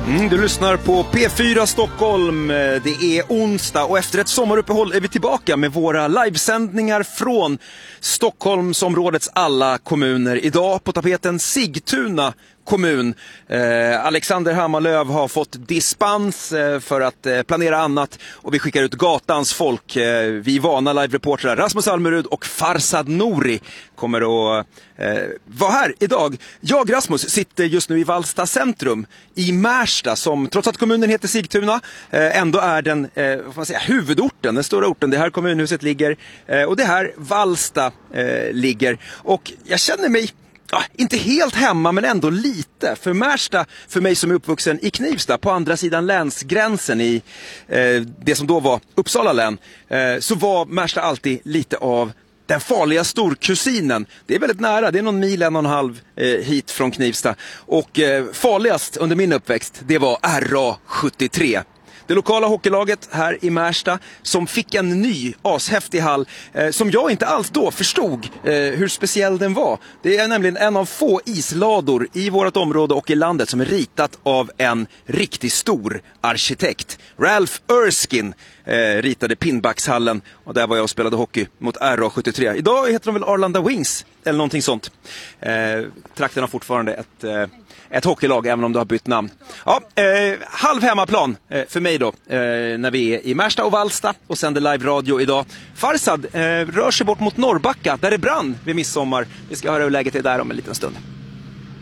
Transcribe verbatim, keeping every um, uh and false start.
Mm, du lyssnar på P fyra Stockholm. Det är onsdag och efter ett sommaruppehåll är vi tillbaka med våra livesändningar från Stockholmsområdets alla kommuner. Idag på tapeten Sigtuna kommun. Eh, Alexander Hammarlöv har fått dispens eh, för att eh, planera annat och vi skickar ut gatans folk. Eh, vi vana live-reportrar Rasmus Almerud och Farsad Nouri kommer att eh, vara här idag. Jag, Rasmus, sitter just nu i Valsta centrum i Märsta som trots att kommunen heter Sigtuna eh, ändå är den eh, vad får man säga, huvudorten, den stora orten. Det här kommunhuset ligger eh, och det här Valsta eh, ligger. Och jag känner mig Ja, inte helt hemma men ändå lite. För Märsta, för mig som är uppvuxen i Knivsta på andra sidan länsgränsen i eh, det som då var Uppsala län, eh, så var Märsta alltid lite av den farliga storkusinen. Det är väldigt nära, det är någon mil, en och en halv eh, hit från Knivsta. Och eh, farligast under min uppväxt, det var R A sjuttiotre. Det lokala hockeylaget här i Märsta som fick en ny ashäftig hall eh, som jag inte alls då förstod eh, hur speciell den var. Det är nämligen en av få islador i vårt område och i landet som är ritat av en riktigt stor arkitekt. Ralph Erskine eh, ritade Pinbackshallen och där var jag och spelade hockey mot R A sjuttiotre. Idag heter de väl Arlanda Wings eller någonting sånt. Eh, trakten har fortfarande ett... Eh, Ett hockeylag, även om du har bytt namn. Ja, eh, halv hemmaplan eh, för mig då, eh, när vi är i Märsta och Valsta och sänder live-radio idag. Farsad eh, rör sig bort mot Norrbacka, där det brann vid midsommar. Vi ska höra hur läget är där om en liten stund.